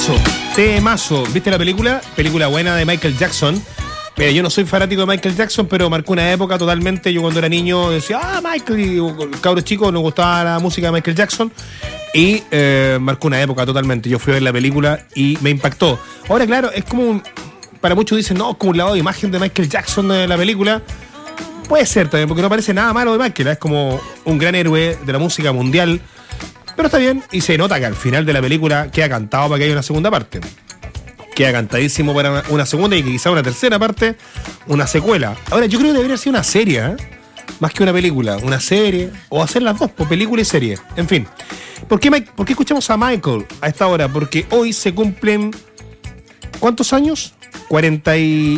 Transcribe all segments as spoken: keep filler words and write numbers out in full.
Temazo, temazo. ¿Viste la película? Película buena de Michael Jackson. Mira, yo no soy fanático de Michael Jackson, pero marcó una época totalmente. Yo cuando era niño decía, ah, Michael, y cabros chicos, nos gustaba la música de Michael Jackson. Y eh, marcó una época totalmente. Yo fui a ver la película y me impactó. Ahora, claro, es como un, para muchos dicen, no, es como un lavado de imagen de Michael Jackson de la película. Puede ser también, porque no parece nada malo de Michael, ¿eh? Es como un gran héroe de la música mundial. Pero está bien, y se nota que al final de la película queda cantado para que haya una segunda parte. Queda cantadísimo para una segunda y quizá una tercera parte, una secuela. Ahora, yo creo que debería ser una serie, ¿eh? Más que una película. Una serie, o hacer las dos, por película y serie. En fin. ¿Por qué, Mike, ¿Por qué escuchamos a Michael a esta hora? Porque hoy se cumplen... ¿Cuántos años? cuarenta y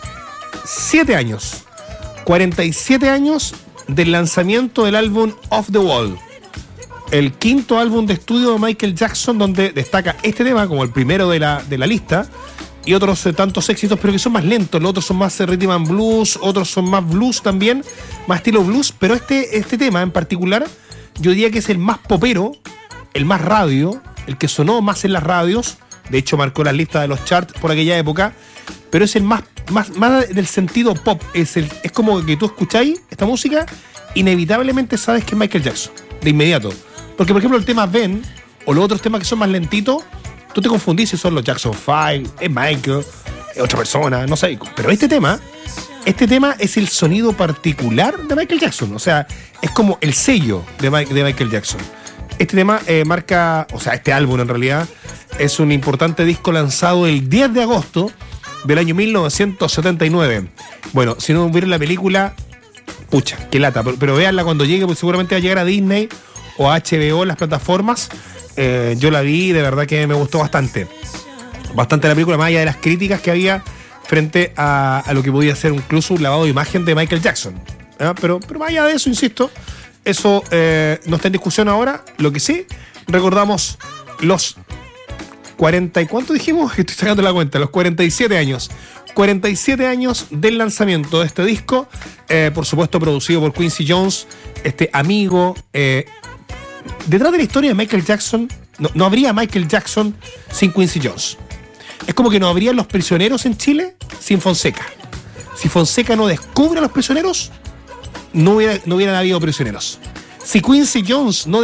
siete años. cuarenta y siete años del lanzamiento del álbum Off the Wall. El quinto álbum de estudio de Michael Jackson, donde destaca este tema como el primero de la, de la lista, y otros eh, tantos éxitos, pero que son más lentos. Los otros son más eh, rhythm and blues, otros son más blues también, más estilo blues, pero este, este tema en particular, yo diría que es el más popero, el más radio, el que sonó más en las radios, de hecho marcó las listas de los charts por aquella época, pero es el más, más, más del sentido pop, es, el, es como que tú escucháis esta música, inevitablemente sabes que es Michael Jackson, de inmediato. Porque, por ejemplo, el tema Ben, o los otros temas que son más lentitos, tú te confundís si son los Jackson cinco, es Michael, es otra persona, no sé. Pero este tema, este tema es el sonido particular de Michael Jackson. O sea, es como el sello de, Mike, de Michael Jackson. Este tema eh, marca, o sea, este álbum en realidad, es un importante disco lanzado el diez de agosto del año mil novecientos setenta y nueve. Bueno, si no vieron la película, pucha, qué lata. Pero, pero véanla cuando llegue, porque seguramente va a llegar a Disney o H B O en las plataformas. Eh, yo la vi y de verdad que me gustó bastante. Bastante la película, más allá de las críticas que había frente a, a lo que podía ser incluso un lavado de imagen de Michael Jackson. ¿Eh? Pero, pero más allá de eso, insisto, eso eh, no está en discusión ahora. Lo que sí, recordamos los cuarenta y ¿cuánto dijimos? Estoy sacando la cuenta, los cuarenta y siete años. cuarenta y siete años del lanzamiento de este disco, eh, por supuesto producido por Quincy Jones, este amigo. Eh, detrás de la historia de Michael Jackson, no, no habría Michael Jackson sin Quincy Jones. Es como que no habría Los Prisioneros en Chile sin Fonseca. Si Fonseca no descubre a Los Prisioneros, no hubiera, no hubieran habido Prisioneros. Si Quincy Jones no